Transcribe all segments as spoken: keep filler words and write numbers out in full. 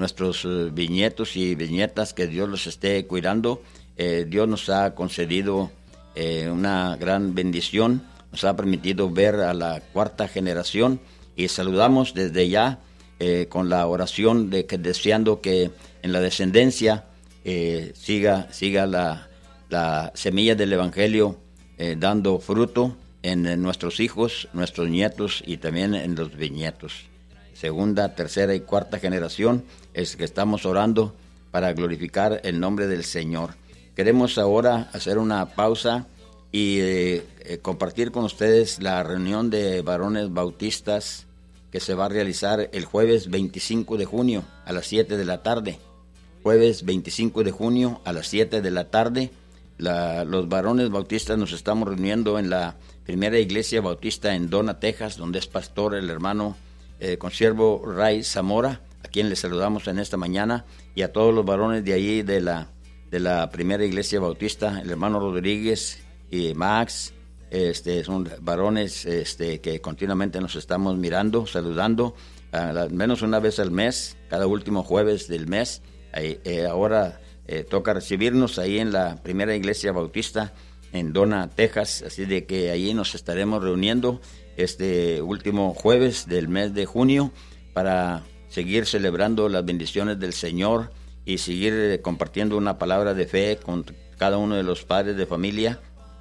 nuestros uh, bisnietos y bisnietas, que Dios los esté cuidando. Eh, Dios nos ha concedido eh, una gran bendición, nos ha permitido ver a la cuarta generación y saludamos desde ya eh, con la oración de que deseando que en la descendencia eh, siga, siga la, la semilla del Evangelio eh, dando fruto en, en nuestros hijos, nuestros nietos y también en los bisnietos. Segunda, tercera y cuarta generación es que estamos orando para glorificar el nombre del Señor. Queremos ahora hacer una pausa y eh, eh, compartir con ustedes la reunión de varones bautistas que se va a realizar el jueves veinticinco de junio a las siete de la tarde. Jueves veinticinco de junio a las siete de la tarde. La, los varones bautistas nos estamos reuniendo en la primera iglesia bautista en Donna, Texas, donde es pastor el hermano eh, consiervo Ray Zamora, a quien le saludamos en esta mañana, y a todos los varones de allí de la, de la primera iglesia bautista, el hermano Rodríguez y Max, este, son varones este, que continuamente nos estamos mirando, saludando, al menos una vez al mes, cada último jueves del mes. Ahí, eh, ahora eh, toca recibirnos ahí en la primera iglesia bautista en Donna, Texas, así de que allí nos estaremos reuniendo este último jueves del mes de junio para seguir celebrando las bendiciones del Señor y seguir eh, compartiendo una palabra de fe con cada uno de los padres de familia,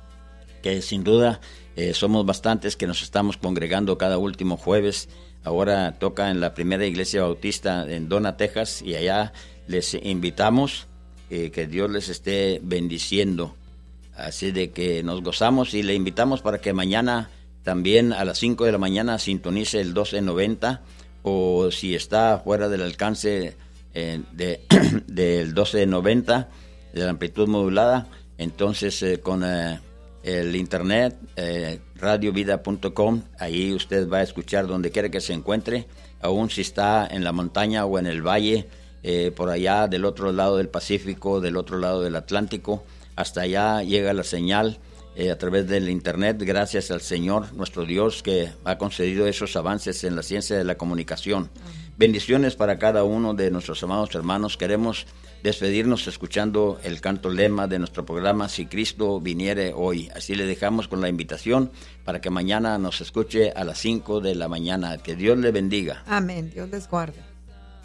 que sin duda eh, somos bastantes que nos estamos congregando cada último jueves. Ahora toca en la primera iglesia bautista en Donna, Texas, y allá les invitamos, eh, que Dios les esté bendiciendo. Así de que nos gozamos y le invitamos para que mañana también a las cinco de la mañana sintonice el doce noventa, o si está fuera del alcance eh, de, del doce noventa, de la amplitud modulada, entonces eh, con eh, el internet, eh, radio vida punto com, ahí usted va a escuchar donde quiera que se encuentre, aún si está en la montaña o en el valle, eh, por allá del otro lado del Pacífico, del otro lado del Atlántico, hasta allá llega la señal eh, a través del internet, gracias al Señor nuestro Dios que ha concedido esos avances en la ciencia de la comunicación. Bendiciones para cada uno de nuestros amados hermanos. Queremos despedirnos escuchando el canto lema de nuestro programa Si Cristo viniere hoy. Así le dejamos con la invitación para que mañana nos escuche a las cinco de la mañana. Que Dios le bendiga. Amén. Dios les guarde.